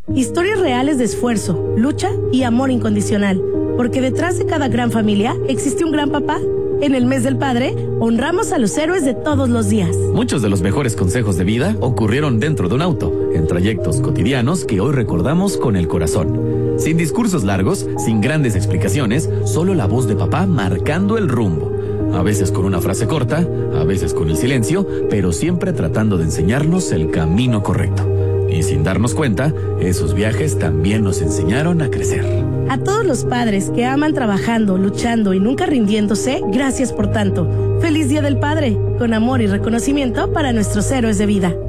Historias reales de esfuerzo, lucha y amor incondicional. Porque detrás de cada gran familia existe un gran papá. En el mes del padre, honramos a los héroes de todos los días. Muchos de los mejores consejos de vida ocurrieron dentro de un auto, en trayectos cotidianos que hoy recordamos con el corazón. Sin discursos largos, sin grandes explicaciones, solo la voz de papá marcando el rumbo. A veces con una frase corta, a veces con el silencio, pero siempre tratando de enseñarnos el camino correcto. Y sin darnos cuenta, esos viajes también nos enseñaron a crecer. A todos los padres que aman trabajando, luchando y nunca rindiéndose, gracias por tanto. ¡Feliz Día del Padre! Con amor y reconocimiento para nuestros héroes de vida.